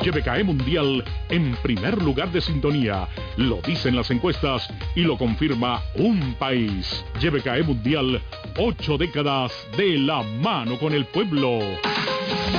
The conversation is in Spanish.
YBKE Mundial en primer lugar de sintonía. Lo dicen las encuestas y lo confirma un país. YBKE Mundial, 8 décadas de la mano con el pueblo.